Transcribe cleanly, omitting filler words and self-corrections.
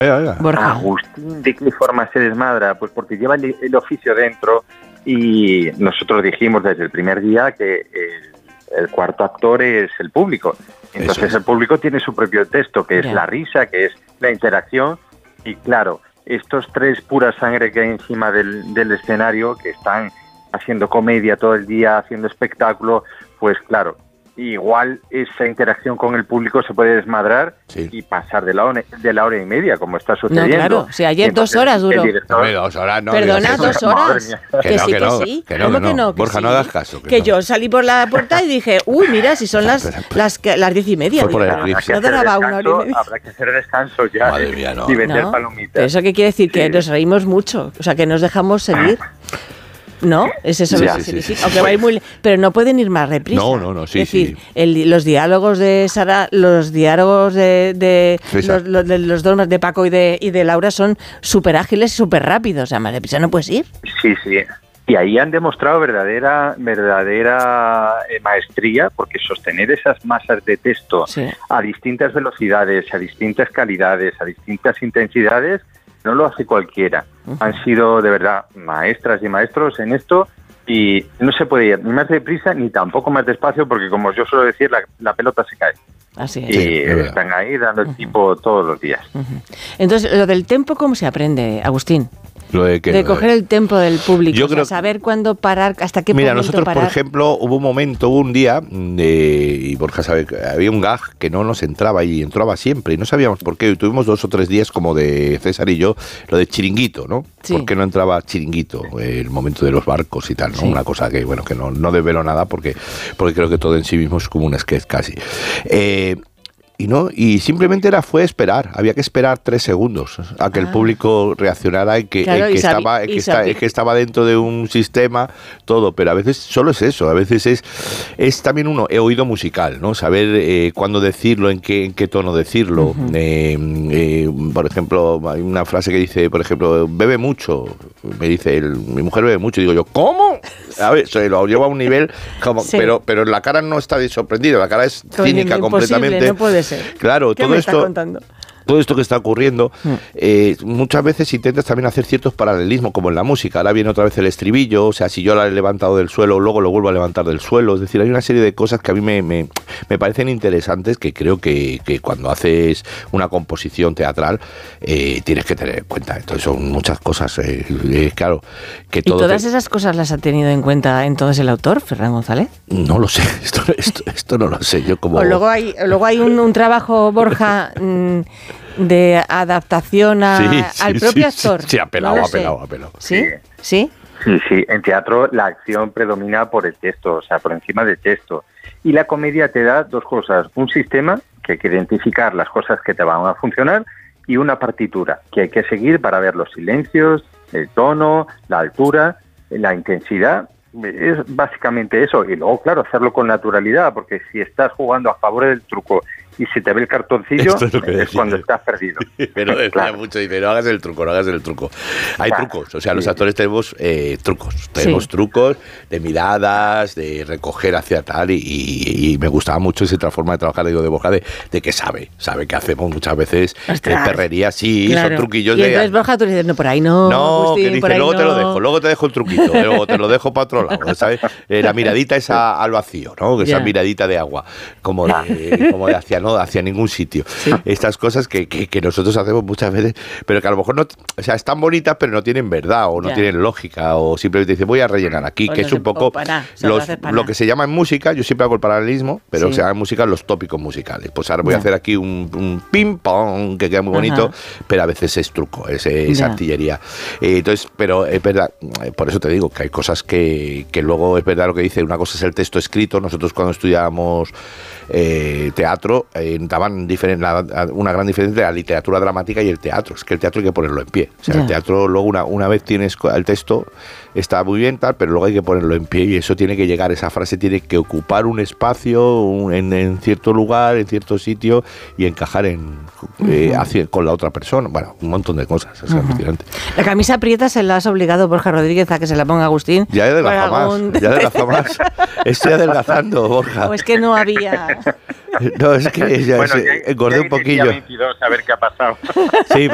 Borja. Agustín, ¿de qué forma se desmadra? Pues porque lleva el oficio dentro y nosotros dijimos desde el primer día que el cuarto actor es el público. Entonces el público tiene su propio texto, que es la risa, que es la interacción. Y claro, estos tres pura sangre que hay encima del escenario, que están haciendo comedia todo el día, haciendo espectáculo, pues claro, igual esa interacción con el público se puede desmadrar y pasar de la hora y media, como está sucediendo. No, claro, o sea, ayer 2 horas duró. No, 2 horas no. Perdona, 2 horas. Que sí. ¿Cómo que no? Borja, no hagas caso. Que yo salí por la puerta y dije, uy, mira, si son las 10:30. No dará 1 hora y media. Habrá que hacer descanso ya. Madre mía, no. Y vender palomitas. ¿Pero eso qué quiere decir? Que nos reímos mucho, o sea, que nos dejamos seguir. ¿No? Es eso lo que significa. Aunque va a ir muy... Pero no pueden ir más reprisa. No, sí, es decir, los diálogos de Sara, los diálogos de los dos de Paco y de Laura son súper ágiles y súper rápidos. O sea, más deprisa no puedes ir. Sí. Y ahí han demostrado verdadera maestría, porque sostener esas masas de texto a distintas velocidades, a distintas calidades, a distintas intensidades, no lo hace cualquiera. Han sido de verdad maestras y maestros en esto y no se puede ir ni más deprisa ni tampoco más despacio porque, como yo suelo decir, la pelota se cae. Así es. Y están ahí dando el tipo todos los días. Entonces, lo del tempo, ¿cómo se aprende, Agustín? De coger el tempo del público, yo creo, saber cuándo parar, hasta qué momento parar. Mira, nosotros, por ejemplo, hubo un día, y Borja sabe, que había un gag que no nos entraba y entraba siempre, y no sabíamos por qué, y tuvimos 2 o 3 días como de César y yo, lo de chiringuito, ¿no? Sí. ¿Por qué no entraba chiringuito? El momento de los barcos y tal, ¿no? Una cosa que, bueno, que no desvelo nada porque creo que todo en sí mismo es como un sketch casi. Y simplemente fue esperar, había que esperar 3 segundos a que el público reaccionara y que estaba dentro de un sistema, todo, pero a veces solo es eso, a veces es también he oído musical, ¿no? Saber cuándo decirlo, en qué tono decirlo. Por ejemplo, hay una frase que dice, por ejemplo, bebe mucho, me dice mi mujer bebe mucho, y digo yo, ¿cómo? A ver, se lo lleva a un nivel como, pero la cara no está sorprendida, la cara es cínica completamente. No puede ser. Claro, ¿Qué me está contando? Todo esto que está ocurriendo, muchas veces intentas también hacer ciertos paralelismos, como en la música. Ahora viene otra vez el estribillo, o sea, si yo la he levantado del suelo, luego lo vuelvo a levantar del suelo. Es decir, hay una serie de cosas que a mí me parecen interesantes, que creo que cuando haces una composición teatral tienes que tener en cuenta. Entonces son muchas cosas, claro. Que todo. ¿Y todas esas cosas las ha tenido en cuenta entonces el autor, Ferran González? No lo sé, esto no lo sé. Yo como... O luego hay un trabajo, Borja... de adaptación al propio actor. Sí, apelado. ¿Sí? Sí, en teatro la acción predomina por el texto, o sea, por encima del texto. Y la comedia te da 2 cosas, un sistema, que hay que identificar las cosas que te van a funcionar, y una partitura, que hay que seguir para ver los silencios, el tono, la altura, la intensidad. Es básicamente eso. Y luego, claro, hacerlo con naturalidad, porque si estás jugando a favor del truco y se te ve el cartoncillo, es cuando estás perdido. Pero decía mucho, dice, no hagas el truco. Hay trucos, o sea, los actores tenemos trucos. Tenemos trucos de miradas, de recoger hacia tal, y me gustaba mucho esa forma de trabajar, digo, de Borja, de que sabe que hacemos muchas veces perrería, son truquillos. Y entonces, Borja, tú dices, no, por ahí no. No, Agustín, que dice, por ahí luego no. te lo dejo, luego te dejo el truquito, luego te lo dejo para otro lado, ¿sabes? La miradita esa al vacío, ¿no? Esa miradita de agua, como de hacia ningún sitio. Sí. Estas cosas que nosotros hacemos muchas veces, pero que a lo mejor no, o sea, están bonitas, pero no tienen verdad, o no tienen lógica, o simplemente dicen, voy a rellenar aquí, que es un poco lo que se llama en música. Yo siempre hago el paralelismo, pero se llama en música los tópicos musicales. Pues ahora voy a hacer aquí un ping-pong, que queda muy bonito, pero a veces es truco, es artillería. Entonces, pero es verdad, por eso te digo que hay cosas que luego es verdad lo que dice. Una cosa es el texto escrito. Nosotros cuando estudiábamos teatro, daban una gran diferencia entre la literatura dramática y el teatro. Es que el teatro hay que ponerlo en pie. O sea, el teatro luego una vez tienes el texto, está muy bien, tal, pero luego hay que ponerlo en pie, y eso tiene que llegar, esa frase tiene que ocupar un espacio en cierto lugar, en cierto sitio, y encajar con la otra persona. Bueno, un montón de cosas. Es alucinante. La camisa prieta se la has obligado, Borja Rodríguez, a que se la ponga Agustín. Ya he adelgazado más. Estoy adelgazando, Borja. O es que no había... No, es que engordé un poquillo. Día 22, a ver qué ha pasado. Sí,